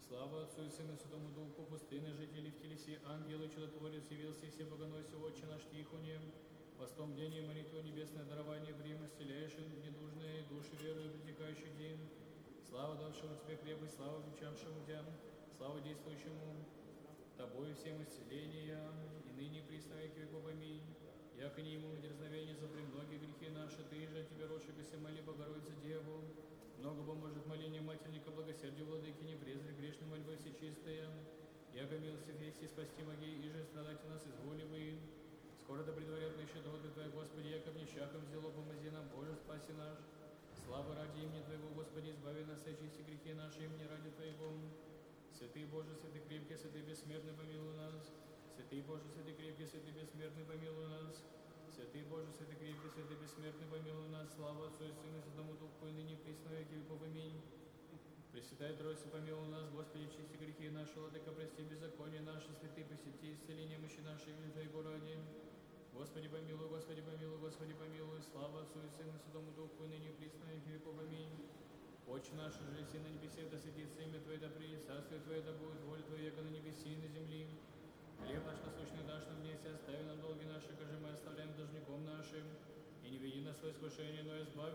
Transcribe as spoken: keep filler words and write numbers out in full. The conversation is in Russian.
Слава Отцу и Сыну и Святому Духу, пустыны, жители в телеси, ангелы, чудотворец, явился и все богоноси, Отче наш Тихоне, постом бдения, молитву, небесное дарование, время, исцеляющее недужные души, верою, притекающий день. Слава давшему Тебе крепость, слава обещавшему Тебя, слава действующему Тобою всем исцеления, и ныне и присно веки веков. Аминь. Яко не ему дерзновение за премногие грехи наши, Ты же Тебе рочекося моли, Богородица Деву, много поможет моление Матерника, благосердию Владыки, не презри грешной мольбы всечистая. Яко милости вести спасти моги, и же страдайте нас изволи вы. Скоро да предварят еще доты Твои, Господи, яко в нищахом взяло, помози нам, Боже, спаси наш. Слава ради имени Твоего, Господи, избави нас, очисти грехи наши, имени ради Твоего. Святый Боже, святый крепкий, святый бессмертный, помилуй нас. Святый Боже, святый крепкий, святый бессмертный, помилуй нас. Святый Боже, святый крепкий, святый бессмертный, помилуй нас. Слава Отцу и Сыну и Святому Духу, и ныне и присно веки веков. Аминь. Пресвятая Троица, помилуй нас, Господи, чисти грехи наши, Владыка, прости беззаконие наши, святые, посети исцеление мощи нашей, имени Твоего ради. Господи, помилуй, Господи, помилуй, Господи, помилуй. Слава Отцу и Сыну и Святому Духу, и ныне и присно веки веков. Аминь. Отче наш, же си на небесе, да святится имя Твое, да придет царствие Твое, да будет воля Твоя, яко на небеси и на земли. Хлеб наш насущный дашь нам днесь, и остави нам долги наши, каже мы оставляем должником нашим. И не веди нас в искушение, но избави